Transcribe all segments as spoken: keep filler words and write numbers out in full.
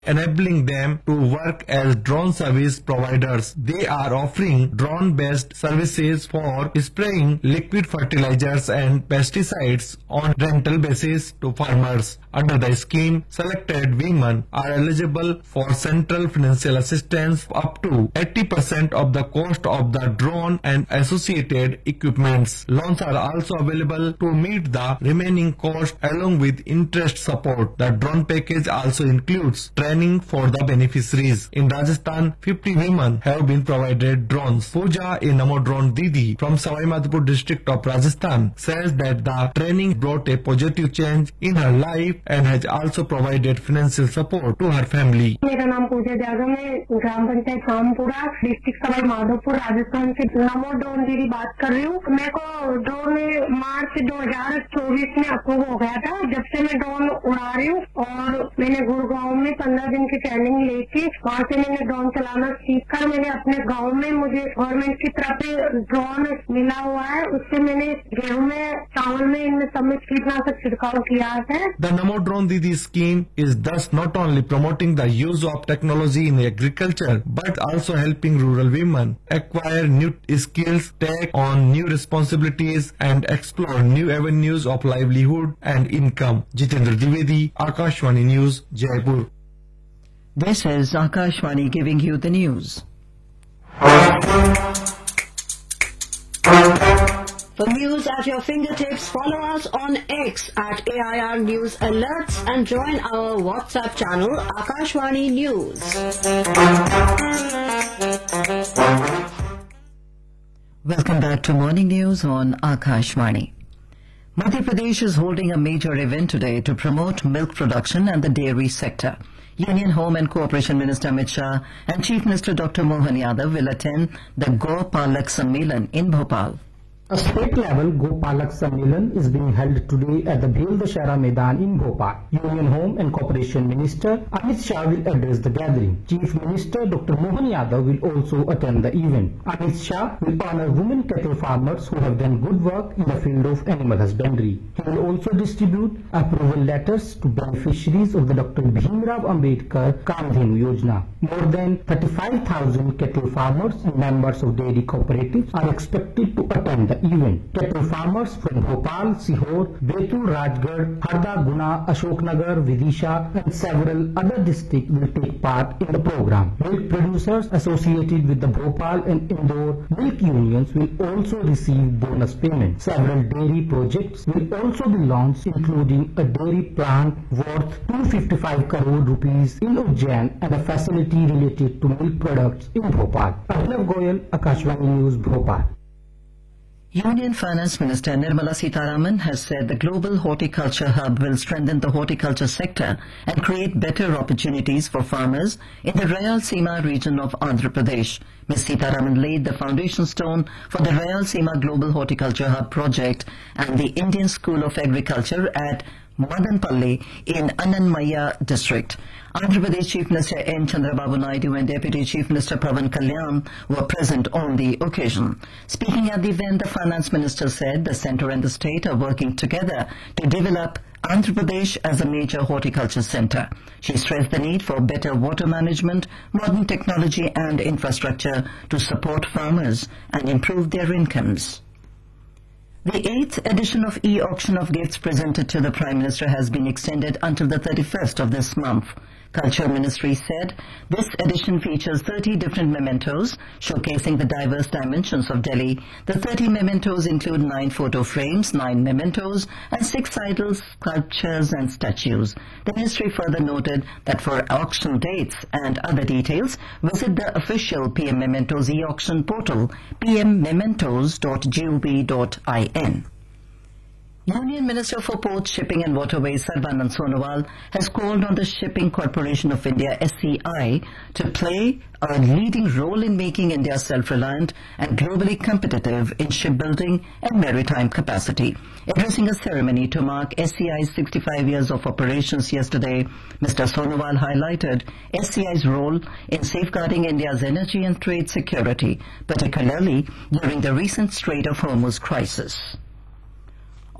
enabling them to work as drone service providers. They are offering drone-based services for spraying liquid fertilizers and pesticides on rental basis to farmers. Under the scheme, selected women are eligible for central financial assistance up to eighty percent of the cost of the drone and associated equipments. Loans are also available to meet the remaining cost along with interest support. The drone package also includes training for the beneficiaries. In Rajasthan, fifty women have been provided drones. Pooja, a Namo Drone Didi from Savai Madhopur district of Rajasthan, says that the training brought a positive change in her life and has also provided financial support to her family. मेरा नाम पूजा जागम है, ग्राम panchayat Rampura, district Sawai Madhopur, Rajasthan से नमो drone दीदी बात कर रही हूँ। मेरे को ड्रोन मार्च दो हज़ार चौबीस में अप्रूव हो गया था। जब से मैं ड्रोन उड़ा रही हूँ और मैंने गुड़गांव में पंद्रह दिन की ट्रेनिंग लेके वहाँ से मैंने ड्रोन चलाना सीखकर मैंने अपने गाँव में मुझे गवर्नमेंट की तरफ से ड्रोन मिला हुआ है। उससे मैंने गेहूं में, चावल में, इनमें सब में कीटनाशक छिड़काव किया है। The Namo Drone Didi scheme is thus not only promoting the use of technology in agriculture but also helping rural women acquire new skills, take on new responsibilities and explore new avenues of livelihood and income. Jitendra Dwivedi, Akashvani News, Jaipur. This is Akashvani giving you the news. For news at your fingertips, follow us on X at A I R News Alerts and join our WhatsApp channel Akashvani News. Welcome back to Morning News on Akashvani. Madhya Pradesh is holding a major event today to promote milk production and the dairy sector. Union Home and Cooperation Minister Amit Shah and Chief Minister Doctor Mohan Yadav will attend the Go Palak Sammelan in Bhopal. A state-level Gopalak Sammelan is being held today at the Bhel Dashera Maidan in Bhopal. Union Home and Cooperation Minister Amit Shah will address the gathering. Chief Minister Doctor Mohan Yadav will also attend the event. Amit Shah will honor women cattle farmers who have done good work in the field of animal husbandry. He will also distribute approval letters to beneficiaries of the Doctor Bhimrao Ambedkar Kamdhenu Yojana. More than thirty-five thousand cattle farmers and members of dairy cooperatives are expected to attend the event. Cattle farmers from Bhopal, Sihor, Betul, Rajgarh, Harda, Guna, Ashoknagar, Vidisha and several other districts will take part in the program. Milk producers associated with the Bhopal and Indore milk unions will also receive bonus payments. Several dairy projects will also be launched, including a dairy plant worth two hundred fifty-five crore rupees in Ujjain and a facility related to milk products in Bhopal. Abhinav Goyal, Akashvani News, Bhopal. Union Finance Minister Nirmala Sitharaman has said the Global Horticulture Hub will strengthen the horticulture sector and create better opportunities for farmers in the Rayalaseema region of Andhra Pradesh. Miz Sitharaman laid the foundation stone for the Rayalaseema Global Horticulture Hub project and the Indian School of Agriculture at Madanpalli in Annanmaya district. Andhra Pradesh Chief Minister N. Chandrababu Naidu and Deputy Chief Minister Pawan Kalyan were present on the occasion. Speaking at the event, the Finance Minister said the centre and the state are working together to develop Andhra Pradesh as a major horticulture centre. She stressed the need for better water management, modern technology and infrastructure to support farmers and improve their incomes. The eighth edition of e-auction of gifts presented to the Prime Minister has been extended until the thirty-first of this month. Culture Ministry said this edition features thirty different mementos showcasing the diverse dimensions of Delhi. The thirty mementos include nine photo frames, nine mementos and six idols, sculptures and statues. The ministry further noted that for auction dates and other details, visit the official P M Mementos e-auction portal p m mementos dot gov dot in. Union Minister for Ports, Shipping and Waterways Sarbanand Sonowal has called on the Shipping Corporation of India S C I to play a leading role in making India self-reliant and globally competitive in shipbuilding and maritime capacity. Addressing a ceremony to mark S C I's sixty-five years of operations yesterday, Mister Sonowal highlighted S C I's role in safeguarding India's energy and trade security, particularly during the recent Strait of Hormuz crisis.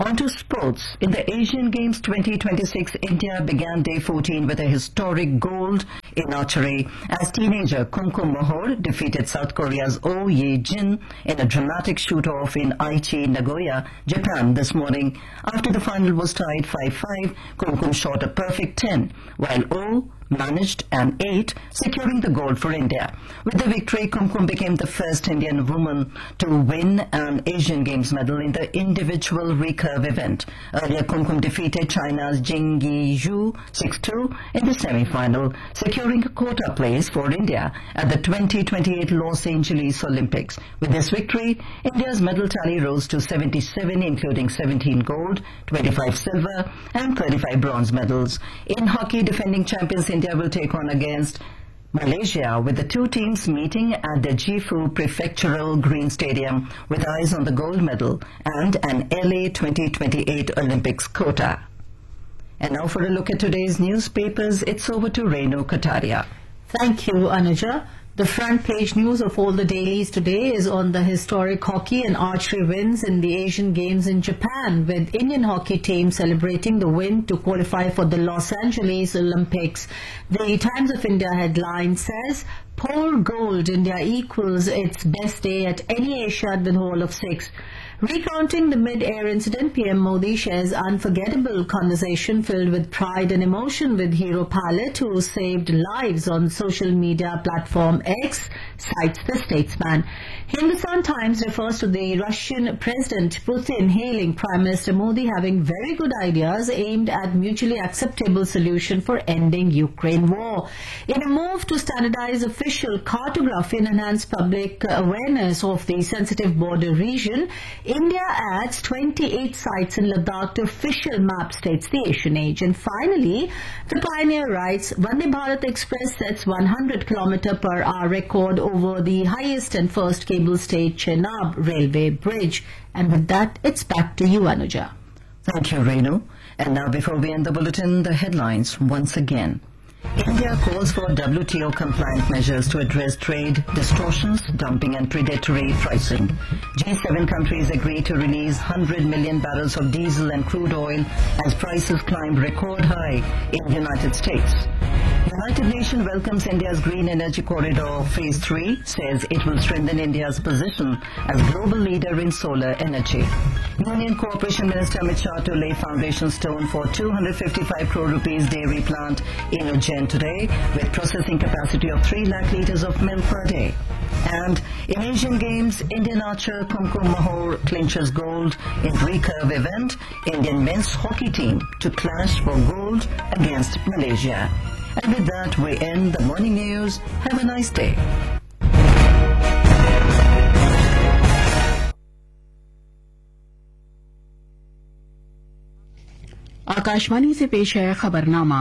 On to sports. In the Asian Games twenty twenty-six, India began day fourteen with a historic gold in archery as teenager Kumkum Mohor defeated South Korea's Oh Ye-jin in a dramatic shoot-off in Aichi, Nagoya, Japan this morning. After the final was tied five five, Kumkum shot a perfect ten, while Oh managed an eight, securing the gold for India. With the victory, Kumkum became the first Indian woman to win an Asian Games medal in the individual recurve event. Earlier, Kumkum defeated China's Jing Yi-zhu six two in the semi-final, securing a quota place for India at the twenty twenty-eight Los Angeles Olympics. With this victory, India's medal tally rose to seventy-seven, including seventeen gold, twenty-five silver and thirty-five bronze medals. In hockey, defending champions India will take on against Malaysia, with the two teams meeting at the Gifu Prefectural Green Stadium with eyes on the gold medal and an L A twenty twenty-eight Olympics quota. And now for a look at today's newspapers, it's over to Renu Kataria. Thank you, Anuja. The front page news of all the dailies today is on the historic hockey and archery wins in the Asian Games in Japan, with Indian hockey team celebrating the win to qualify for the Los Angeles Olympics. The Times of India headline says, "Pour gold, India equals its best day at any Asiad with haul of six." Recounting the mid-air incident, P M Modi shares unforgettable conversation filled with pride and emotion with hero pilot who saved lives on social media platform X, cites the statesman. Hindustan Times refers to the Russian President Putin hailing Prime Minister Modi having very good ideas aimed at mutually acceptable solution for ending Ukraine war. In a move to standardize official cartography and enhance public awareness of the sensitive border region, India adds twenty-eight sites in Ladakh to official map, states the Asian Age. And finally, the Pioneer writes, Vande Bharat Express sets one hundred kilometer per hour record over the highest and first cable-stayed Chenab railway bridge. And with that, it's back to you, Anuja. Thank you, Renu. And now, before we end the bulletin, the headlines once again. India calls for W T O-compliant measures to address trade distortions, dumping and predatory pricing. G seven countries agree to release one hundred million barrels of diesel and crude oil as prices climbed record high in the United States. United Nations welcomes India's Green Energy Corridor Phase three, says it will strengthen India's position as global leader in solar energy. Union Cooperation Minister Amit Shah to lay foundation stone for two hundred fifty-five crore rupees dairy plant in Ujjain today, with processing capacity of three lakh litres of milk per day. And in Asian Games, Indian archer Kumkum Mohor clinches gold in recurve event. Indian men's hockey team to clash for gold against Malaysia. And with that, we end the morning news. Have a nice day. Akashvani से पेश है खबरनामा।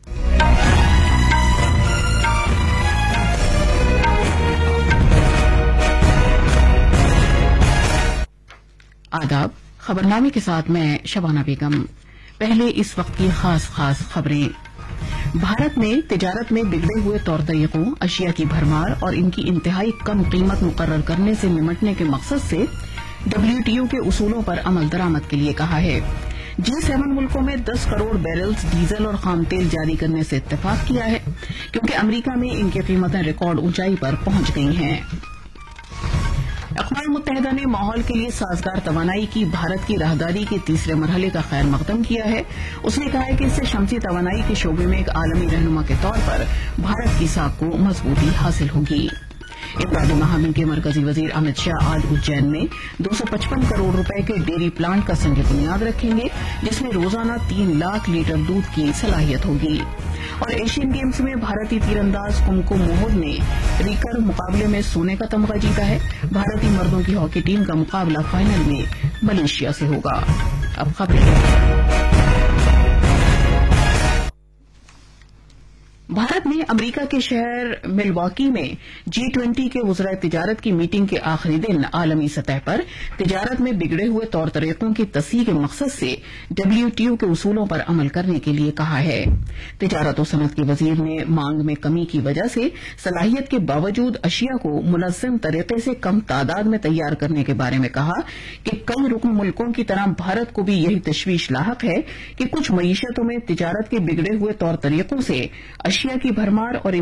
आदाब, खबरनामे के साथ मैं शबाना बेगम। पहले इस वक्त की खास खास खबरें। भारत ने तिजारत में बिगड़े हुए तौर तरीकों, अशिया की भरमार और इनकी इंतहाई कम कीमत मुकर्रर करने से निमटने के मकसद से डब्ल्यूटीओ के उसूलों पर अमल दरामद के लिए कहा है। जी सेवन मुल्कों में दस करोड़ बैरल्स डीजल और खाम तेल जारी करने से इत्तेफाक किया है, क्योंकि अमरीका में इनकी कीमतें रिकॉर्ड ऊंचाई पर पहुंच गई हैं। अक़वाम मुत्तहिदा ने माहौल के लिए साजगार तवानाई की भारत की राहदारी के तीसरे मरहले का खैर मकदम किया है। उसने कहा है कि इससे शमसी तवानाई के शोबे में एक आलमी रहनुमा के तौर पर भारत की साख को मजबूती हासिल होगी। इमदादी महामिन के मरकजी वजीर अमित शाह आज उज्जैन में दो सौ पचपन करोड़ रुपए के डेयरी प्लांट का संग बुनियाद रखेंगे, जिसमें रोजाना तीन लाख लीटर दूध की सलाहियत होगी। और एशियन गेम्स में भारतीय तीरंदाज कुमकुम मोहोर ने रिकर्व मुकाबले में सोने का तमगा जीता है। भारतीय मर्दों की हॉकी टीम का मुकाबला फाइनल में मलेशिया से होगा। अब खबरें। भारत ने अमेरिका के शहर मिलवॉकी में जी ट्वेंटी के वज़राए तिजारत की मीटिंग के आखिरी दिन आलमी सतह पर तिजारत में बिगड़े हुए तौर तरीकों की तस्हीह के मकसद से डब्ल्यूटीओ के उसूलों पर अमल करने के लिए कहा है। तिजारत और सनत के वजीर ने मांग में कमी की वजह से सलाहियत के बावजूद अशिया को मुनज़्ज़म तरीके से कम तादाद में तैयार करने के बारे में कहा कि कई रुकन मुल्कों की तरह भारत को भी यही तशवीश लाहक है कि कुछ मईशतों में तिजारत के बिगड़े हुए तौर तरीकों से अशिया की भरमार और